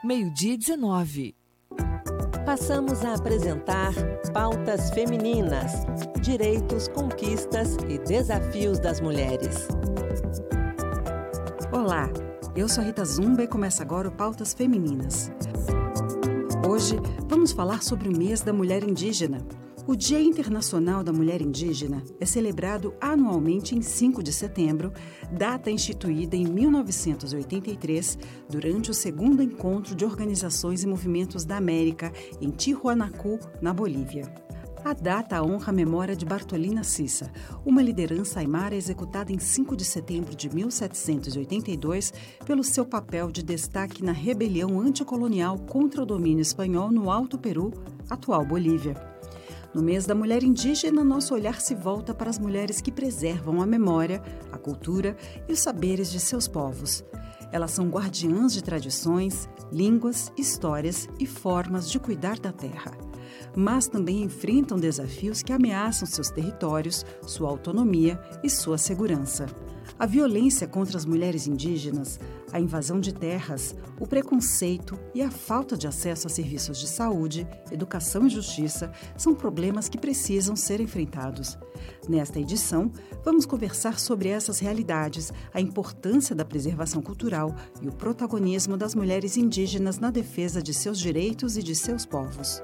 12h19. Passamos a apresentar Pautas Femininas: Direitos, Conquistas e Desafios das Mulheres. Olá, eu sou a Rita Zumba e começa agora o Pautas Femininas. Hoje vamos falar sobre o mês da mulher indígena. O Dia Internacional da Mulher Indígena é celebrado anualmente em 5 de setembro, data instituída em 1983, durante o segundo encontro de organizações e movimentos da América, em Tijuanacu, na Bolívia. A data honra a memória de Bartolina Sissa, uma liderança aimara executada em 5 de setembro de 1782 pelo seu papel de destaque na rebelião anticolonial contra o domínio espanhol no Alto Peru, atual Bolívia. No mês da mulher indígena, nosso olhar se volta para as mulheres que preservam a memória, a cultura e os saberes de seus povos. Elas são guardiãs de tradições, línguas, histórias e formas de cuidar da terra. Mas também enfrentam desafios que ameaçam seus territórios, sua autonomia e sua segurança. A violência contra as mulheres indígenas, a invasão de terras, o preconceito e a falta de acesso a serviços de saúde, educação e justiça são problemas que precisam ser enfrentados. Nesta edição, vamos conversar sobre essas realidades, a importância da preservação cultural e o protagonismo das mulheres indígenas na defesa de seus direitos e de seus povos.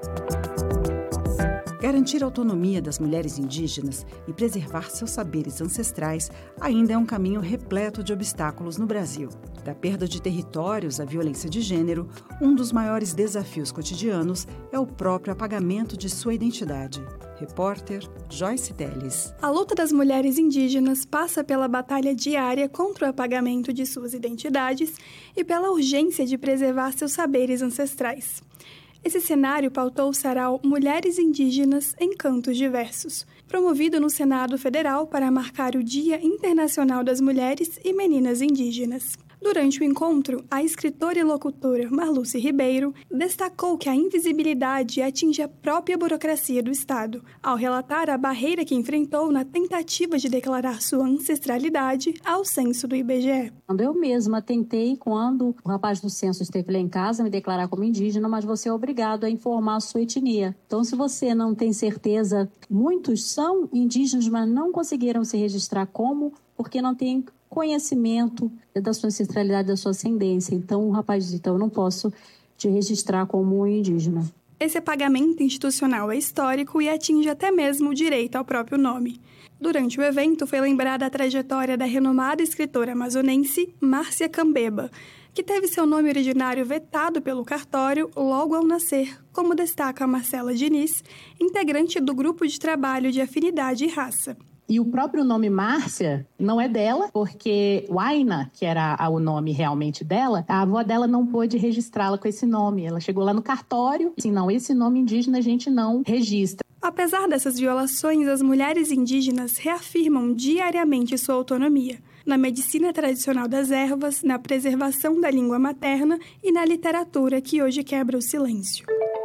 Garantir a autonomia das mulheres indígenas e preservar seus saberes ancestrais ainda é um caminho repleto de obstáculos no Brasil. Da perda de territórios à violência de gênero, um dos maiores desafios cotidianos é o próprio apagamento de sua identidade. Repórter Joyce Telles. A luta das mulheres indígenas passa pela batalha diária contra o apagamento de suas identidades e pela urgência de preservar seus saberes ancestrais. Esse cenário pautou o sarau Mulheres Indígenas em Cantos Diversos, promovido no Senado Federal para marcar o Dia Internacional das Mulheres e Meninas Indígenas. Durante o encontro, a escritora e locutora Marluce Ribeiro destacou que a invisibilidade atinge a própria burocracia do Estado, ao relatar a barreira que enfrentou na tentativa de declarar sua ancestralidade ao censo do IBGE. Eu mesma tentei, quando o rapaz do censo esteve lá em casa, me declarar como indígena, mas você é obrigado a informar a sua etnia. Então, se você não tem certeza, muitos são indígenas, mas não conseguiram se registrar como, porque não tem conhecimento da sua ancestralidade, da sua ascendência. Então, o rapaz disse, então eu não posso te registrar como indígena. Esse apagamento institucional é histórico e atinge até mesmo o direito ao próprio nome. Durante o evento, foi lembrada a trajetória da renomada escritora amazonense Márcia Cambeba, que teve seu nome originário vetado pelo cartório logo ao nascer, como destaca a Marcela Diniz, integrante do grupo de trabalho de afinidade e raça. E o próprio nome Márcia não é dela, porque Huayna, que era o nome realmente dela, a avó dela não pôde registrá-la com esse nome. Ela chegou lá no cartório, assim, não, esse nome indígena a gente não registra. Apesar dessas violações, as mulheres indígenas reafirmam diariamente sua autonomia, na medicina tradicional das ervas, na preservação da língua materna e na literatura que hoje quebra o silêncio.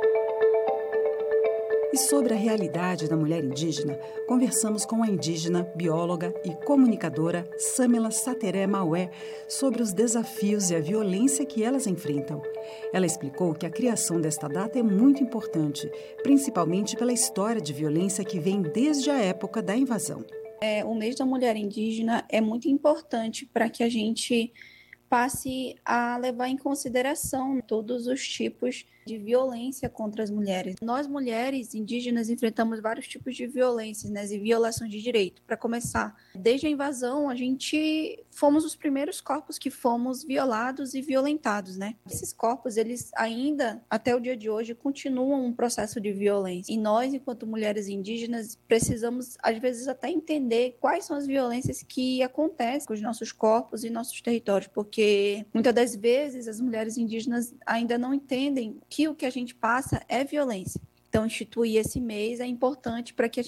E sobre a realidade da mulher indígena, conversamos com a indígena, bióloga e comunicadora Samela Sateré Maué sobre os desafios e a violência que elas enfrentam. Ela explicou que a criação desta data é muito importante, principalmente pela história de violência que vem desde a época da invasão. O mês da mulher indígena é muito importante para que a gente passe a levar em consideração todos os tipos de violência contra as mulheres. Nós, mulheres indígenas, enfrentamos vários tipos de violências, né, e violações de direito. Para começar, desde a invasão, a gente fomos os primeiros corpos que fomos violados e violentados, né? Esses corpos, eles ainda, até o dia de hoje, continuam um processo de violência. E nós, enquanto mulheres indígenas, precisamos, às vezes, até entender quais são as violências que acontecem com os nossos corpos e nossos territórios, porque muitas das vezes as mulheres indígenas ainda não entendem que o que a gente passa é violência. Então, instituir esse mês é importante para que a gente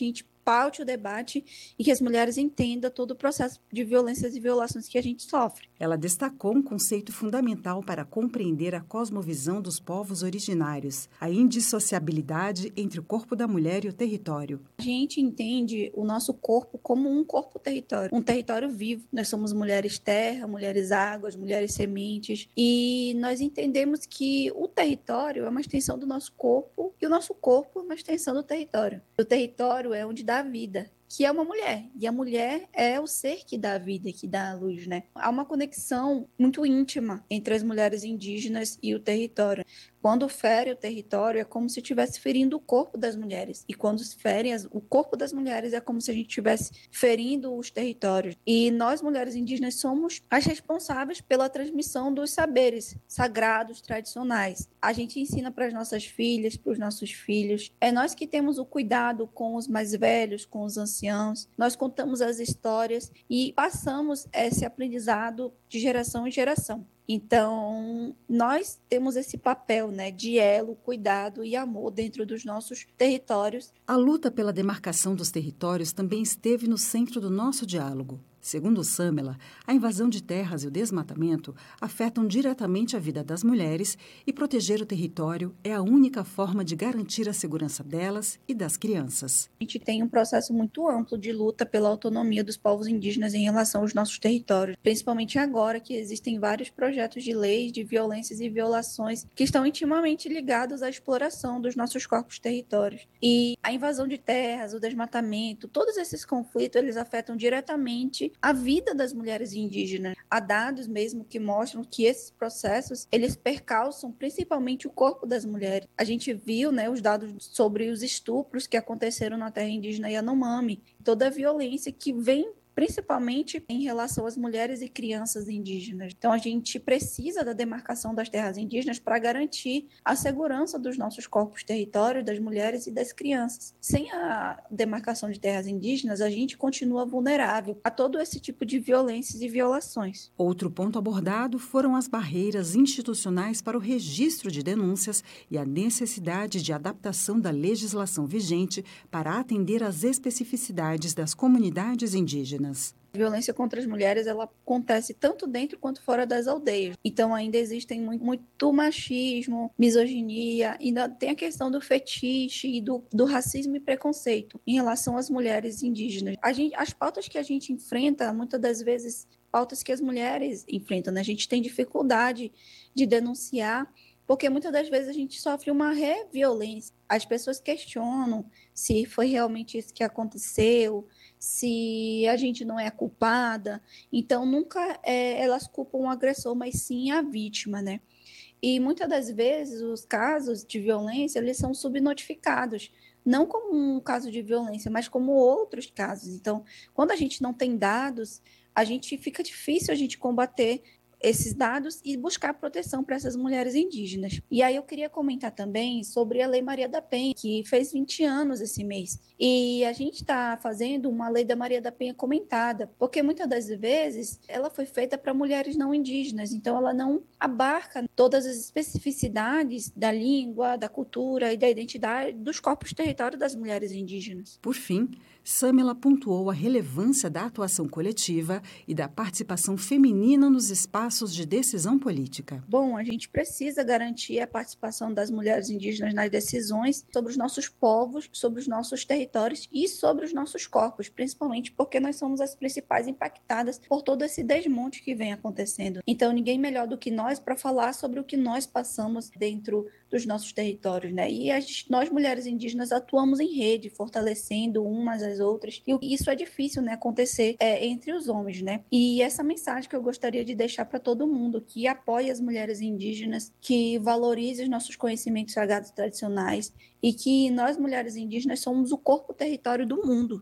paute o debate e que as mulheres entendam todo o processo de violências e violações que a gente sofre. Ela destacou um conceito fundamental para compreender a cosmovisão dos povos originários, a indissociabilidade entre o corpo da mulher e o território. A gente entende o nosso corpo como um corpo-território, um território vivo. Nós somos mulheres terra, mulheres águas, mulheres sementes, e nós entendemos que o território é uma extensão do nosso corpo e o nosso corpo é uma extensão do território. O território é onde dá vida, que é uma mulher. E a mulher é o ser que dá a vida, que dá a luz, né? Há uma conexão muito íntima entre as mulheres indígenas e o território. Quando fere o território, é como se estivesse ferindo o corpo das mulheres. E quando se ferem o corpo das mulheres, é como se a gente estivesse ferindo os territórios. E nós, mulheres indígenas, somos as responsáveis pela transmissão dos saberes sagrados, tradicionais. A gente ensina para as nossas filhas, para os nossos filhos. É nós que temos o cuidado com os mais velhos, com os anciãos. Nós contamos as histórias e passamos esse aprendizado de geração em geração. Então, nós temos esse papel, né, de elo, cuidado e amor dentro dos nossos territórios. A luta pela demarcação dos territórios também esteve no centro do nosso diálogo. Segundo Samela, a invasão de terras e o desmatamento afetam diretamente a vida das mulheres e proteger o território é a única forma de garantir a segurança delas e das crianças. A gente tem um processo muito amplo de luta pela autonomia dos povos indígenas em relação aos nossos territórios, principalmente agora que existem vários projetos de leis de violências e violações que estão intimamente ligados à exploração dos nossos corpos territórios. E a invasão de terras, o desmatamento, todos esses conflitos, eles afetam diretamente a vida das mulheres indígenas. Há dados mesmo que mostram que esses processos, eles percalçam principalmente o corpo das mulheres. A gente viu, né, os dados sobre os estupros que aconteceram na terra indígena Yanomami, toda a violência que vem principalmente em relação às mulheres e crianças indígenas. Então, a gente precisa da demarcação das terras indígenas para garantir a segurança dos nossos corpos territórios, das mulheres e das crianças. Sem a demarcação de terras indígenas, a gente continua vulnerável a todo esse tipo de violências e violações. Outro ponto abordado foram as barreiras institucionais para o registro de denúncias e a necessidade de adaptação da legislação vigente para atender às especificidades das comunidades indígenas. A violência contra as mulheres, ela acontece tanto dentro quanto fora das aldeias. Então, ainda existem muito machismo, misoginia, ainda tem a questão do fetiche e do racismo e preconceito em relação às mulheres indígenas. As pautas que a gente enfrenta, muitas das vezes, pautas que as mulheres enfrentam, né? A gente tem dificuldade de denunciar, porque muitas das vezes a gente sofre uma reviolência. As pessoas questionam se foi realmente isso que aconteceu, se a gente não é culpada. Então, nunca elas culpam o agressor, mas sim a vítima, né? E muitas das vezes os casos de violência, eles são subnotificados, não como um caso de violência, mas como outros casos. Então, quando a gente não tem dados, fica difícil a gente combater esses dados e buscar proteção para essas mulheres indígenas. E aí eu queria comentar também sobre a Lei Maria da Penha, que fez 20 anos esse mês. E a gente está fazendo uma Lei da Maria da Penha comentada, porque muitas das vezes ela foi feita para mulheres não indígenas, então ela não abarca todas as especificidades da língua, da cultura e da identidade dos corpos territórios das mulheres indígenas. Por fim, Samela pontuou a relevância da atuação coletiva e da participação feminina nos espaços de decisão política. Bom, a gente precisa garantir a participação das mulheres indígenas nas decisões sobre os nossos povos, sobre os nossos territórios e sobre os nossos corpos, principalmente porque nós somos as principais impactadas por todo esse desmonte que vem acontecendo. Então, ninguém melhor do que nós para falar sobre o que nós passamos dentro dos nossos territórios, né? E nós, mulheres indígenas, atuamos em rede, fortalecendo umas às outras. E isso é difícil, né, acontecer entre os homens, né? E essa mensagem que eu gostaria de deixar para todo mundo, que apoie as mulheres indígenas, que valorize os nossos conhecimentos sagrados tradicionais e que nós, mulheres indígenas, somos o corpo território do mundo.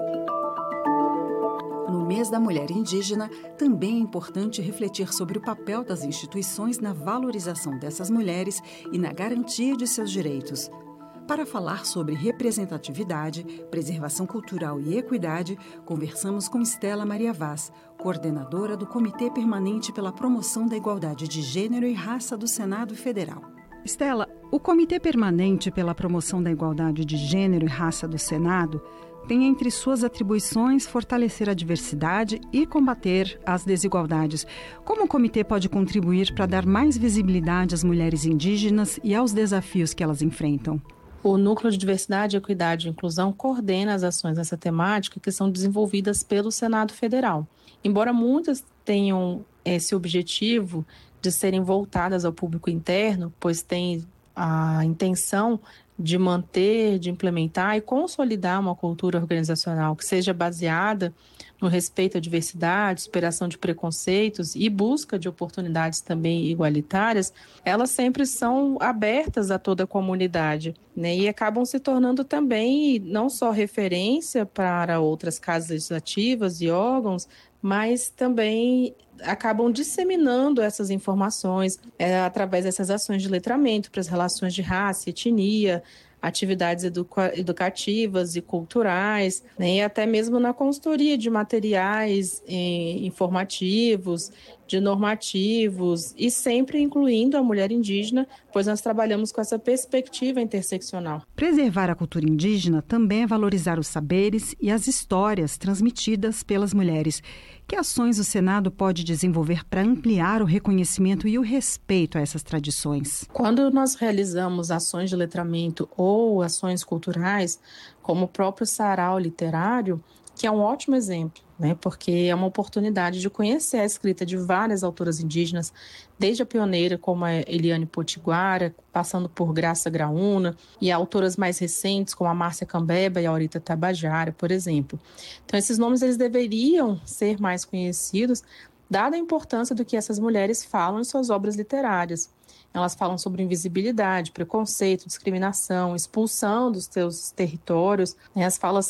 No mês da mulher indígena, também é importante refletir sobre o papel das instituições na valorização dessas mulheres e na garantia de seus direitos. Para falar sobre representatividade, preservação cultural e equidade, conversamos com Estela Maria Vaz, coordenadora do Comitê Permanente pela Promoção da Igualdade de Gênero e Raça do Senado Federal. Estela, o Comitê Permanente pela Promoção da Igualdade de Gênero e Raça do Senado tem entre suas atribuições fortalecer a diversidade e combater as desigualdades. Como o comitê pode contribuir para dar mais visibilidade às mulheres indígenas e aos desafios que elas enfrentam? O Núcleo de Diversidade, Equidade e Inclusão coordena as ações nessa temática que são desenvolvidas pelo Senado Federal. Embora muitas tenham esse objetivo de serem voltadas ao público interno, pois tem a intenção de manter, de implementar e consolidar uma cultura organizacional que seja baseada no respeito à diversidade, superação de preconceitos e busca de oportunidades também igualitárias, elas sempre são abertas a toda a comunidade, né? E acabam se tornando também não só referência para outras casas legislativas e órgãos, mas também acabam disseminando essas informações através dessas ações de letramento para as relações de raça, etnia, atividades educativas e culturais, né, e até mesmo na consultoria de materiais informativos, de normativos, e sempre incluindo a mulher indígena, pois nós trabalhamos com essa perspectiva interseccional. Preservar a cultura indígena também é valorizar os saberes e as histórias transmitidas pelas mulheres. Que ações o Senado pode desenvolver para ampliar o reconhecimento e o respeito a essas tradições? Quando nós realizamos ações de letramento ou ações culturais, como o próprio Sarau Literário, que é um ótimo exemplo, né? Porque é uma oportunidade de conhecer a escrita de várias autoras indígenas, desde a pioneira, como a Eliane Potiguara, passando por Graça Graúna, e autoras mais recentes, como a Márcia Cambeba e a Aurita Tabajara, por exemplo. Então, esses nomes eles deveriam ser mais conhecidos, dada a importância do que essas mulheres falam em suas obras literárias. Elas falam sobre invisibilidade, preconceito, discriminação, expulsão dos seus territórios. As falas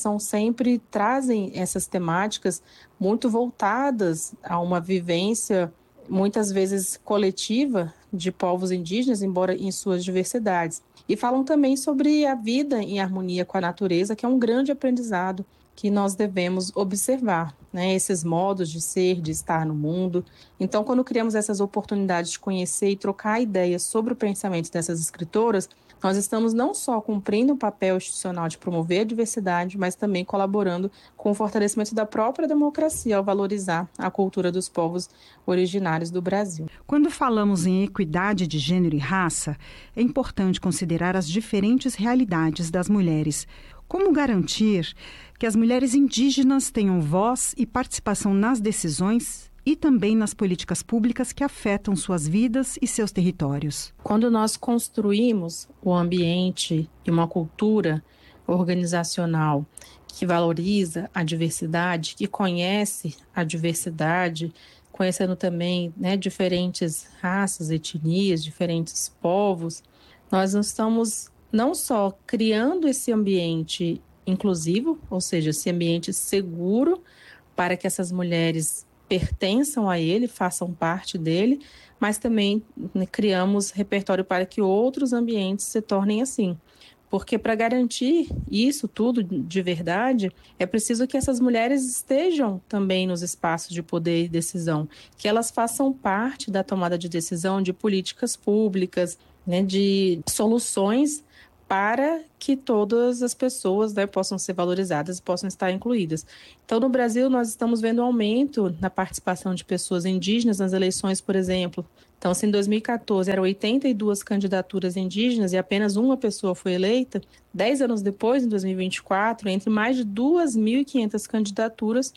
trazem essas temáticas muito voltadas a uma vivência, muitas vezes coletiva, de povos indígenas, embora em suas diversidades. E falam também sobre a vida em harmonia com a natureza, que é um grande aprendizado que nós devemos observar, né? Esses modos de ser, de estar no mundo. Então, quando criamos essas oportunidades de conhecer e trocar ideias sobre o pensamento dessas escritoras, nós estamos não só cumprindo o papel institucional de promover a diversidade, mas também colaborando com o fortalecimento da própria democracia ao valorizar a cultura dos povos originários do Brasil. Quando falamos em equidade de gênero e raça, é importante considerar as diferentes realidades das mulheres. Como garantir que as mulheres indígenas tenham voz e participação nas decisões e também nas políticas públicas que afetam suas vidas e seus territórios? Quando nós construímos o ambiente e uma cultura organizacional que valoriza a diversidade, que conhece a diversidade, conhecendo também, né, diferentes raças, etnias, diferentes povos, nós não estamos não só criando esse ambiente inclusivo, ou seja, esse ambiente seguro para que essas mulheres pertençam a ele, façam parte dele, mas também, né, criamos repertório para que outros ambientes se tornem assim. Porque para garantir isso tudo de verdade, é preciso que essas mulheres estejam também nos espaços de poder e decisão, que elas façam parte da tomada de decisão de políticas públicas, né, de soluções para que todas as pessoas, né, possam ser valorizadas e possam estar incluídas. Então, no Brasil, nós estamos vendo um aumento na participação de pessoas indígenas nas eleições, por exemplo. Então, se em 2014 eram 82 candidaturas indígenas e apenas uma pessoa foi eleita, 10 anos depois, em 2024, entre mais de 2.500 candidaturas,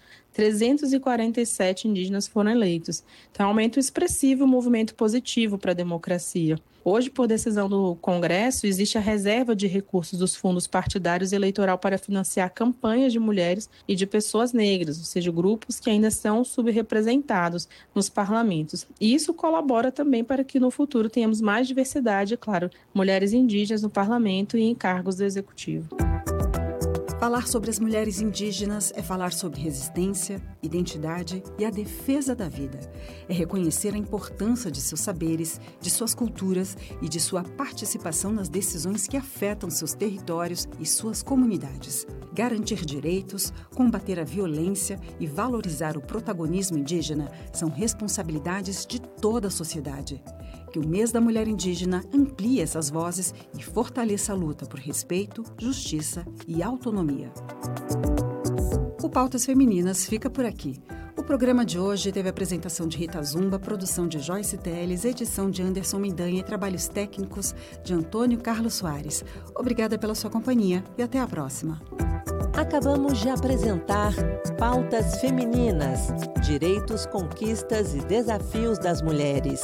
347 indígenas foram eleitos. Então, é um aumento expressivo, um movimento positivo para a democracia. Hoje, por decisão do Congresso, existe a reserva de recursos dos fundos partidários e eleitoral para financiar campanhas de mulheres e de pessoas negras, ou seja, grupos que ainda são subrepresentados nos parlamentos. E isso colabora também para que no futuro tenhamos mais diversidade, claro, mulheres indígenas no parlamento e em cargos do executivo. Falar sobre as mulheres indígenas é falar sobre resistência, identidade e a defesa da vida. É reconhecer a importância de seus saberes, de suas culturas e de sua participação nas decisões que afetam seus territórios e suas comunidades. Garantir direitos, combater a violência e valorizar o protagonismo indígena são responsabilidades de toda a sociedade. que o mês da mulher indígena amplie essas vozes e fortaleça a luta por respeito, justiça e autonomia. O Pautas Femininas fica por aqui. O programa de hoje teve a apresentação de Rita Zumba, produção de Joyce Teles, edição de Anderson Mendanha e trabalhos técnicos de Antônio Carlos Soares. Obrigada pela sua companhia e até a próxima. Acabamos de apresentar Pautas Femininas, Direitos, Conquistas e Desafios das Mulheres.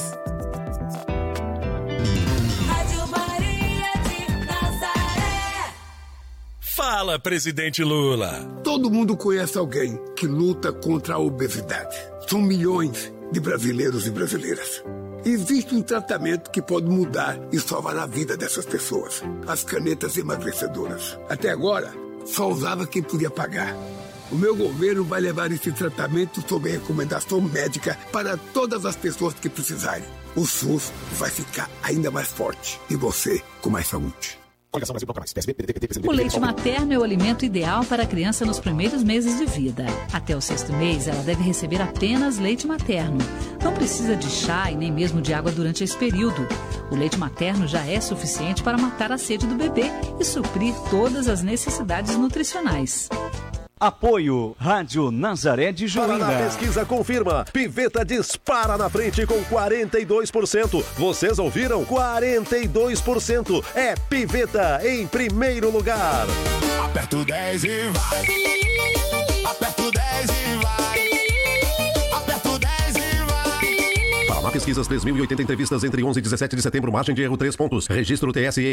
Fala, presidente Lula! Todo mundo conhece alguém que luta contra a obesidade. São milhões de brasileiros e brasileiras. Existe um tratamento que pode mudar e salvar a vida dessas pessoas. As canetas emagrecedoras. Até agora, só usava quem podia pagar. O meu governo vai levar esse tratamento sob recomendação médica para todas as pessoas que precisarem. O SUS vai ficar ainda mais forte e você com mais saúde. O leite materno é o alimento ideal para a criança nos primeiros meses de vida. Até o 6º mês, ela deve receber apenas leite materno. Não precisa de chá e nem mesmo de água durante esse período. O leite materno já é suficiente para matar a sede do bebê e suprir todas as necessidades nutricionais. Apoio Rádio Nazaré de Juína. A pesquisa confirma, Piveta dispara na frente com 42%. Vocês ouviram? 42%. É Piveta em primeiro lugar. Aperta o 10 e vai. Aperta o 10 e vai. Aperta o 10 e vai. Paraná Pesquisas, 3.080 entrevistas entre 11 e 17 de setembro. Margem de erro 3 pontos. Registro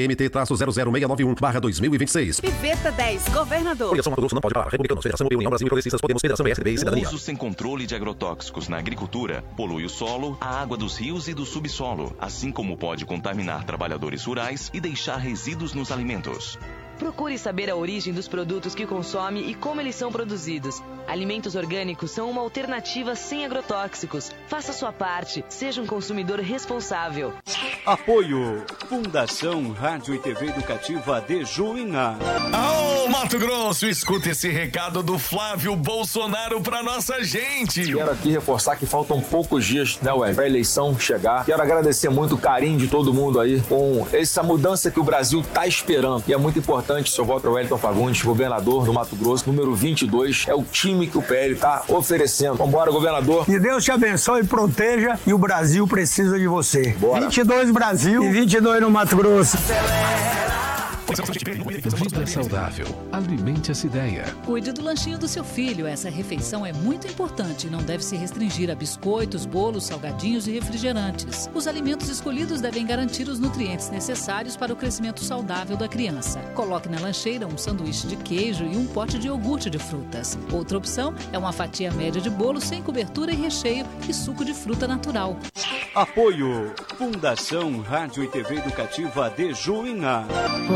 TSEMT-00691/2026. Piveta 10, governador. Coligação Mato Grosso não pode parar. Republicanos, Federação e União Brasil e Progressistas, Podemos, Federação PSDB e Cidadania. O uso sem controle de agrotóxicos na agricultura polui o solo, a água dos rios e do subsolo, assim como pode contaminar trabalhadores rurais e deixar resíduos nos alimentos. Procure saber a origem dos produtos que consome e como eles são produzidos. Alimentos orgânicos são uma alternativa sem agrotóxicos. Faça sua parte. Seja um consumidor responsável. Apoio Fundação Rádio e TV Educativa de Juína. Ô, Mato Grosso, escuta esse recado do Flávio Bolsonaro pra nossa gente. Quero aqui reforçar que faltam poucos dias, né, pra eleição chegar. Quero agradecer muito o carinho de todo mundo aí com essa mudança que o Brasil tá esperando. E é muito importante seu voto para o Wellington Fagundes, governador do Mato Grosso, número 22. É o time que o PL tá oferecendo. Vambora, governador. Que Deus te abençoe e proteja, e o Brasil precisa de você. Bora. 22 Brasil e 22 no Mato Grosso. Vida saudável. Alimente essa ideia. Cuide do lanchinho do seu filho. Essa refeição é muito importante e não deve se restringir a biscoitos, bolos, salgadinhos e refrigerantes. Os alimentos escolhidos devem garantir os nutrientes necessários para o crescimento saudável da criança. Coloque na lancheira um sanduíche de queijo e um pote de iogurte de frutas. Outra opção é uma fatia média de bolo sem cobertura e recheio e suco de fruta natural. Apoio Fundação Rádio e TV Educativa de Juína.